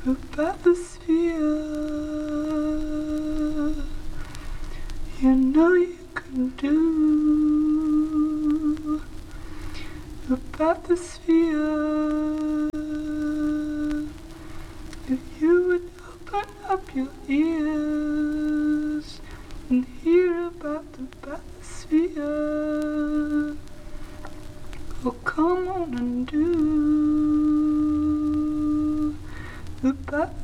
about the sphere. You know you can do about the sphere. If you would open up your ears and hear about the bathysphere. Oh, come on and do the bathysphere.